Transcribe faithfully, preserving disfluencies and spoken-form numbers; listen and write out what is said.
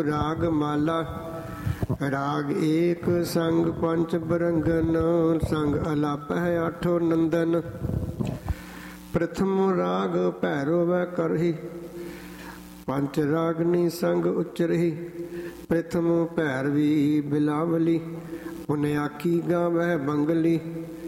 ਰਾਗ ਮਾਲਾ। ਰਾਗ ਏਕ ਸੰਗ ਪੰਚ ਬਰੰਗਨ, ਸੰਗ ਅਲਾਪ ਹੈ ਆਠੋ ਨੰਦਨ। ਪ੍ਰਥਮ ਰਾਗ ਭੈਰੋ ਵੈ ਕਰਹੀ, ਪੰਚ ਰਾਗਨੀ ਸੰਗ ਉਚਰਹੀ। ਪ੍ਰਥਮ ਭੈਰਵੀ ਬਿਲਾਵਲੀ, ਪੁਨ ਆਖੀ ਗਾਵੈ ਬੰਗਲੀ।